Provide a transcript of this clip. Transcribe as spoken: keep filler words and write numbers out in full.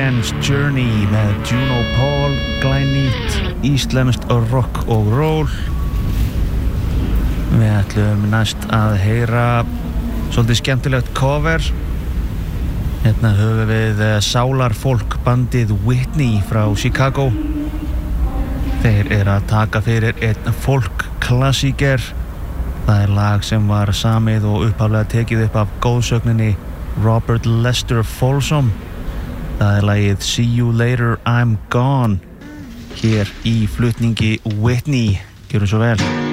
Man's Journey með Juno Paul, glænýtt íslenskt rock og roll. Við ætlum næst að heyra svolítið skemmtilegt cover. Hérna höfum við sálarfólk bandið Whitney frá Chicago. Þeir eru að taka fyrir einn folk-klassíker. Það er lag sem var samið og upphaflega tekið upp af góðsögninni Robert Lester Folsom. Það er lagið See You Later, I'm Gone. Hér í flutningi Whitney. Gjörum svo vel.